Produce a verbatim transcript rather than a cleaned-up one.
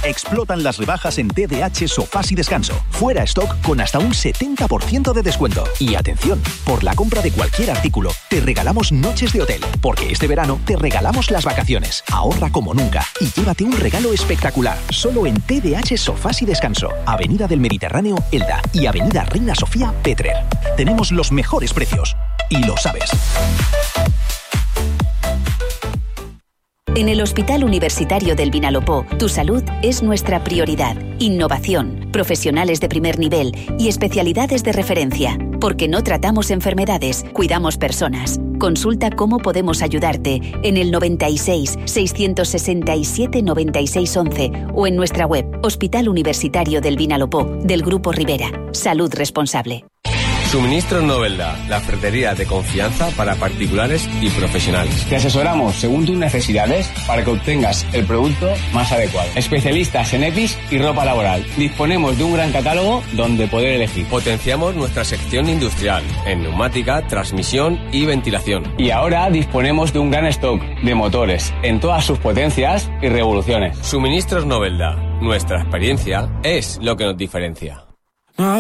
Explotan las rebajas en T D H Sofás y Descanso. Fuera stock con hasta un setenta por ciento de descuento. Y atención, por la compra de cualquier artículo, te regalamos noches de hotel. Porque este verano te regalamos las vacaciones. Ahorra como nunca y llévate un regalo espectacular. Solo en T D H Sofás y Descanso. Avenida del Mediterráneo, Elda. Y Avenida Reina Sofía, Petrer. Tenemos los mejores precios. Y lo sabes. En el Hospital Universitario del Vinalopó, tu salud es nuestra prioridad. Innovación, profesionales de primer nivel y especialidades de referencia. Porque no tratamos enfermedades, cuidamos personas. Consulta cómo podemos ayudarte en el noventa y seis, seiscientos sesenta y siete, noventa y seis once o en nuestra web Hospital Universitario del Vinalopó, del Grupo Rivera. Salud responsable. Suministros Novelda, la ferretería de confianza para particulares y profesionales. Te asesoramos según tus necesidades para que obtengas el producto más adecuado. Especialistas en EPIs y ropa laboral. Disponemos de un gran catálogo donde poder elegir. Potenciamos nuestra sección industrial en neumática, transmisión y ventilación. Y ahora disponemos de un gran stock de motores en todas sus potencias y revoluciones. Suministros Novelda, nuestra experiencia es lo que nos diferencia.